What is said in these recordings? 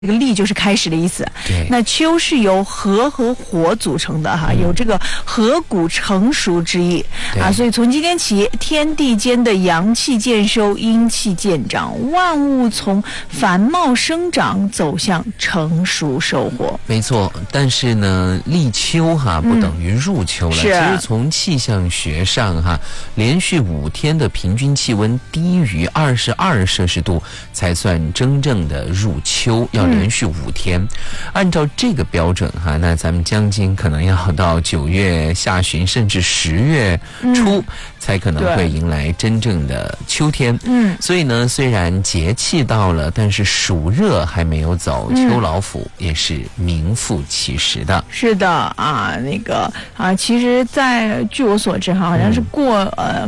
这个立就是开始的意思。 对， 那秋是由禾和火组成的哈，有这个禾谷成熟之意啊。所以从今天起，天地间的阳气渐收，阴气渐长，万物从繁茂生长走向成熟收获。 没错，但是呢，立秋哈不等于入秋了。其实从气象学上哈，连续5天的平均气温低于22摄氏度才算真正的入秋，要连续5天。按照这个标准哈，那咱们将近可能要到9月下旬甚至10月初才可能会迎来真正的秋天。所以呢，虽然节气到了，但是暑热还没有走，秋老虎也是名副其实的。 是的啊，其实据我所知哈，好像是过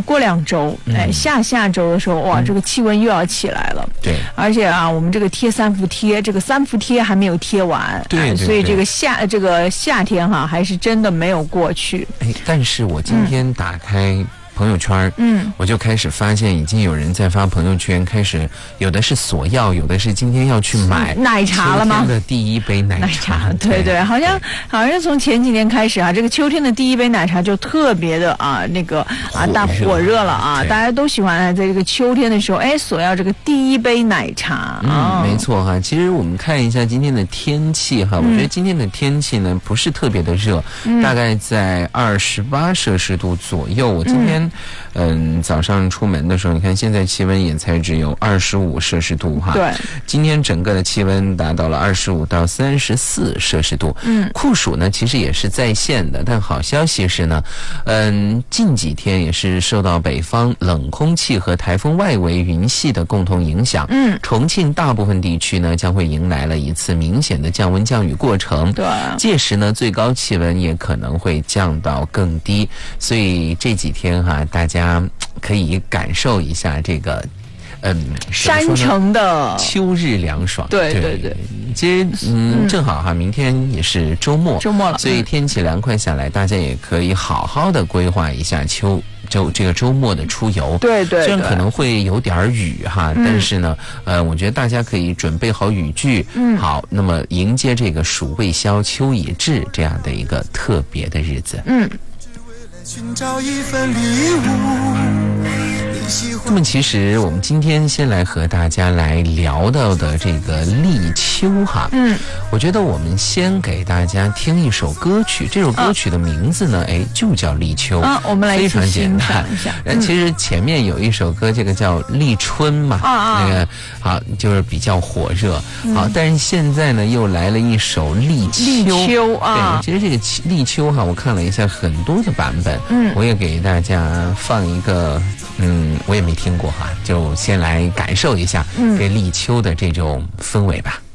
2周，下周的时候，哇，这个气温又要起来了。 对， 而且啊，我们这个贴3伏贴，这个3伏贴还没有贴完。 对， 所以这个夏天哈，还是真的没有过去。 但是我今天打开朋友圈，我就开始发现已经有人在发朋友圈，开始有的是索要，有的是今天要去买奶茶了吗？ 秋天的第一杯奶茶， 对，好像从前几年开始啊，这个秋天的第一杯奶茶就特别的大火热了啊，大家都喜欢在这个秋天的时候，索要这个第一杯奶茶。 没错哈。其实我们看一下今天的天气哈，我觉得今天的天气呢不是特别的热，大概在28摄氏度左右。我今天早上出门的时候，你看现在气温也才只有25摄氏度哈。 对， 今天整个的气温达到了25到34摄氏度。酷暑呢其实也是在线的，但好消息是呢，近几天也是受到北方冷空气和台风外围云系的共同影响。重庆大部分地区呢将会迎来了一次明显的降温降雨过程。 对， 届时呢最高气温也可能会降到更低，所以这几天哈，大家可以感受一下这个山城的秋日凉爽。 对， 其实正好哈，明天也是周末了，所以天气凉快下来，大家也可以好好的规划一下这个周末的出游。对，虽然可能会有点雨哈，但是呢我觉得大家可以准备好雨具，好，那么迎接这个暑未消秋已至这样的一个特别的日子。 寻找一份礼物。 那么其实我们今天先来和大家来聊到的这个立秋哈，我觉得我们先给大家听一首歌曲，这首歌曲的名字呢，就叫立秋我们来非常简单一下。 其实前面有一首歌，这个叫立春嘛，那个好就是比较火热，好，但是现在呢又来了一首立秋啊。对，其实这个立秋哈，我看了一下很多的版本，我也给大家放一个。我也没听过哈，就先来感受一下这立秋的这种氛围吧。